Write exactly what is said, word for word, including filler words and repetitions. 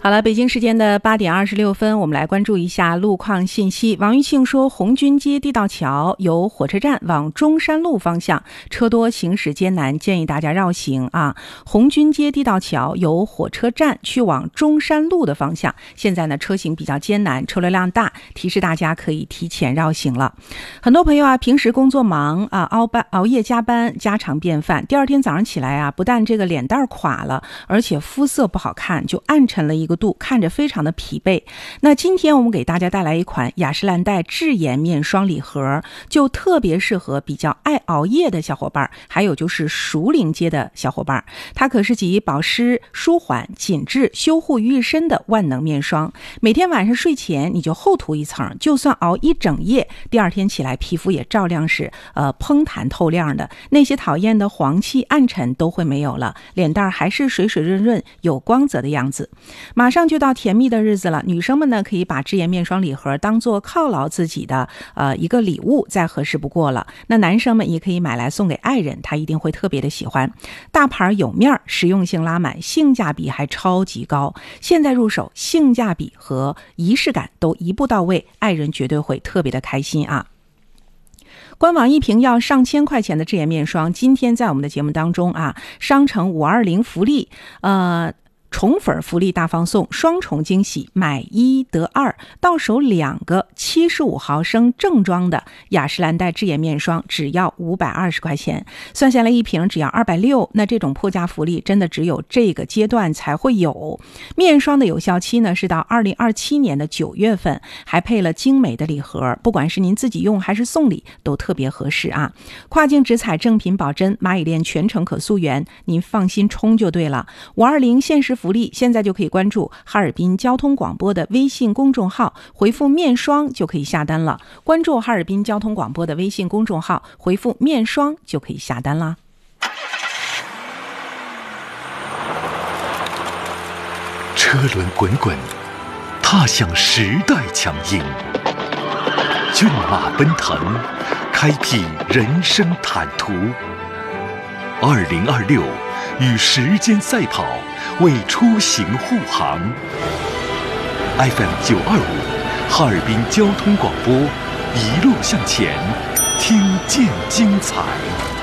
好了，北京时间的八点二十六分，我们来关注一下路况信息。王玉庆说，红军街地道桥由火车站往中山路方向车多，行驶艰难，建议大家绕行啊。红军街地道桥由火车站去往中山路的方向，现在呢车行比较艰难，车流量大，提示大家可以提前绕行了。很多朋友啊，平时工作忙啊，熬班熬夜加班，家常便饭。第二天早上起来啊，不但这个脸蛋垮了，而且肤色不好看，就暗沉了一个度，看着非常的疲惫。那今天我们给大家带来一款雅诗兰黛智颜面霜礼盒，就特别适合比较爱熬夜的小伙伴，还有就是熟龄阶的小伙伴。它可是集保湿、舒缓、紧致、修护于一身的万能面霜。每天晚上睡前你就厚涂一层，就算熬一整夜，第二天起来皮肤也照亮是呃嘭弹透亮的，那些讨厌的黄气暗沉都会没有了，脸蛋还是水水润润有光泽的样子。马上就到甜蜜的日子了，女生们呢可以把智颜面霜礼盒当做犒劳自己的呃一个礼物，再合适不过了。那男生们也可以买来送给爱人，他一定会特别的喜欢。大牌有面，实用性拉满，性价比还超级高。现在入手，性价比和仪式感都一步到位，爱人绝对会特别的开心啊。官网一瓶要上千块钱的智颜面霜，今天在我们的节目当中啊，商城五二零福利，呃。宠粉福利大放送，双重惊喜，买一得二，到手两个七十五毫升正装的雅诗兰黛智颜面霜，只要五百二十块钱，算下来一瓶只要二百六十。那这种破价福利真的只有这个阶段才会有。面霜的有效期呢是到二零二七年的九月份，还配了精美的礼盒，不管是您自己用还是送礼都特别合适啊。跨境直采正品保真，蚂蚁链全程可溯源，您放心冲就对了。五二零限时福利，现在就可以关注哈尔滨交通广播的微信公众号，回复面霜就可以下单了。关注哈尔滨交通广播的微信公众号，回复面霜就可以下单啦。 车轮滚滚，踏向时代强音，骏马奔腾，开辟人生坦途。二零二六，与时间赛跑，为出行护航。F M 九二五，哈尔滨交通广播，一路向前，听见精彩。